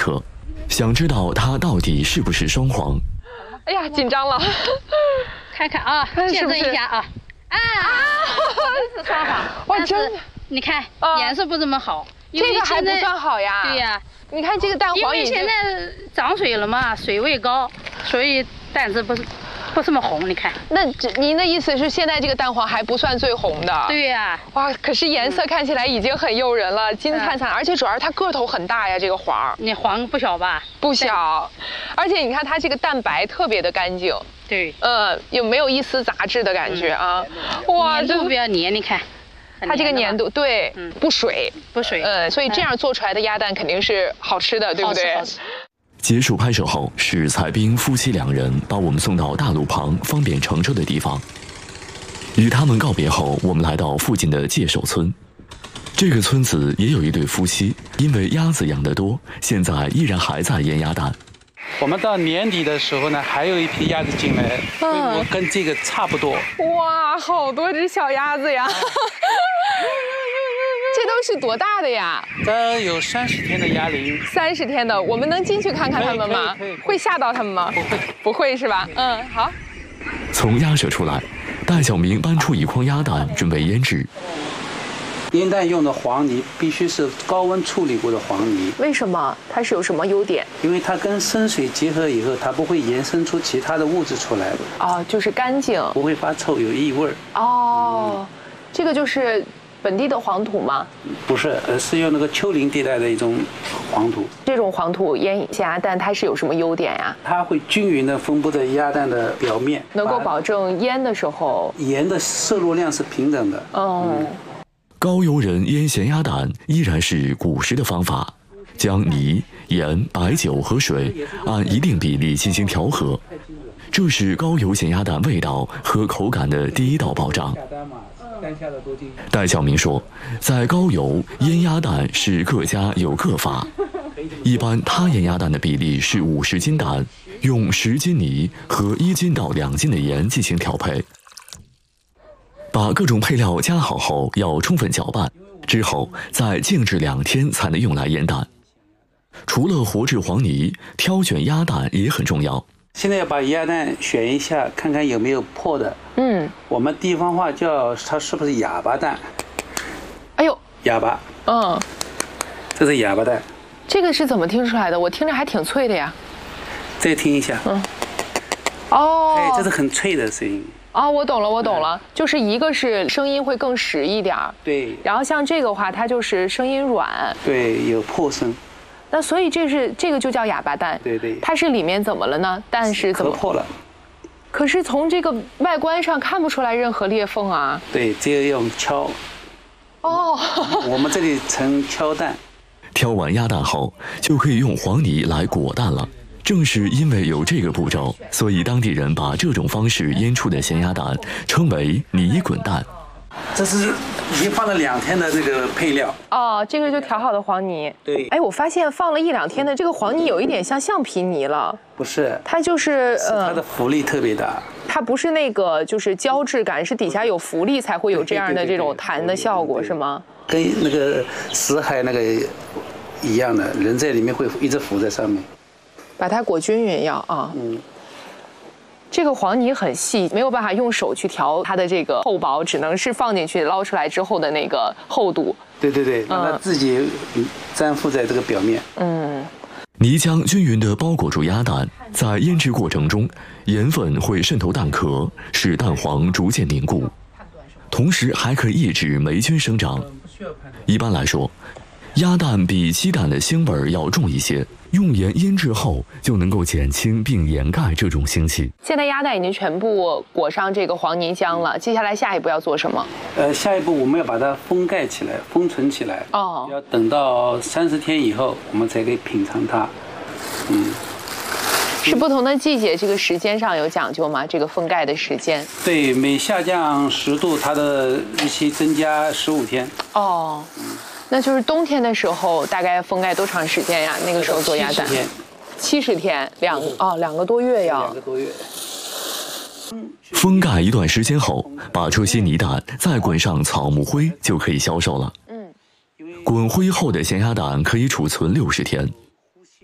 车，想知道它到底是不是双黄。 哎呀，紧张了， 看看啊，见证一下啊！这是双黄， 哇，真的， 你看颜色不怎么好， 这个还不算好呀。 对呀， 你看这个蛋黄， 因为现在涨水了嘛，水位高，所以蛋子不怎么红。你看， 那您的意思是现在这个蛋黄还不算最红的？ 对呀。 哇，可是颜色看起来已经很诱人了，金灿灿，而且主要是它个头很大呀，这个黄。 你黄不小吧？ 不小，而且你看它这个蛋白特别的干净。 对。 有没有一丝杂质的感觉啊？哇， 这比较黏，你看。 它这个粘度对，不水，所以这样做出来的鸭蛋肯定是好吃的，对不对？ 好吃。 结束拍摄后，是蔡斌夫妻2人把我们送到大路旁方便乘车的地方。与他们告别后，我们来到附近的界首村。这个村子也有一对夫妻，因为鸭子养得多，现在依然还在腌鸭蛋。 我们到年底的时候呢，还有一批鸭子进来，规模跟这个差不多。 哇，好多只小鸭子呀！这都是多大的呀？ 这有30天的鸭龄。 30天的，我们能进去看看它们吗？会吓到它们吗？不会是吧？好。 从鸭舍出来，戴晓明搬出1筐鸭蛋，准备腌制。 腌蛋用的黄泥必须是高温处理过的黄泥。 为什么？它是有什么优点？ 因为它跟生水结合以后，它不会延伸出其他的物质出来的。 哦，就是干净， 不会发臭，有异味。 哦，这个就是本地的黄土吗？ 不是，是用那个丘陵地带的一种黄土。 这种黄土腌咸鸭蛋，它是有什么优点呀？ 它会均匀地分布在鸭蛋的表面， 能够保证腌的时候盐的摄入量是平等的。 高邮人腌咸鸭蛋依然是古时的方法，将泥、盐、白酒和水按一定比例进行调和，这是高邮咸鸭蛋味道和口感的第一道保障。戴晓明说，在高邮腌鸭蛋是各家有各法，一般他腌鸭蛋的比例是50斤蛋，用10斤泥和1斤到2斤的盐进行调配。把各种配料加好后，要充分搅拌，之后再静置2天才能用来腌蛋。除了活制黄泥，挑选鸭蛋也很重要。 现在要把鸭蛋选一下，看看有没有破的。我们地方话叫它是不是哑巴蛋？ 哎呦， 哑巴。这是哑巴蛋。 这个是怎么听出来的？我听着还挺脆的呀。 再听一下。哎，这是很脆的声音。 我懂了，就是一个是声音会更实一点， 对， 然后像这个话，它就是声音软， 对，有破声。 那所以这个就叫哑巴蛋， 对， 它是里面怎么了呢？蛋是怎么磕破了？ 可是从这个外观上看不出来任何裂缝啊。 对，这个用敲。我们这里称敲蛋。 挑完鸭蛋后，就可以用黄泥来裹蛋了。正是因为有这个步骤，所以当地人把这种方式腌出的咸鸭蛋称为泥滚蛋。 这是已经放了2天的这个配料。 这个就调好的黄泥。 对。 哎，我发现放了1-2天的这个黄泥有一点像橡皮泥了。 不是， 它就是它的浮力特别大。 它不是那个就是胶质感，是底下有浮力才会有这样的这种弹的效果，是吗？ 跟那个死海那个一样的，人在里面会一直浮在上面。 把它裹均匀要啊。这个黄泥很细，没有办法用手去调它的这个厚薄，只能是放进去捞出来之后的那个厚度。 对，让它自己粘附在这个表面。 泥浆均匀地包裹住鸭蛋，在腌制过程中，盐分会渗透蛋壳，使蛋黄逐渐凝固，同时还可以抑制霉菌生长。一般来说，鸭蛋比鸡蛋的腥味要重一些，用盐腌制后就能够减轻并掩盖这种腥气。 现在鸭蛋已经全部裹上这个黄泥浆了，接下来下一步要做什么？ 下一步我们要把它封盖起来，封存起来。要等到30天以后，我们才可以品尝它。 是不同的季节，这个时间上有讲究吗？这个封盖的时间？ 对，每下降10度，它的日期增加15天。 那就是冬天的时候，大概封盖多长时间呀？那个时候做鸭蛋，70天，2个多月呀。 2个多月。 封盖一段时间后，把这些泥蛋再滚上草木灰，就可以销售了。滚灰后的咸鸭蛋可以储存60天。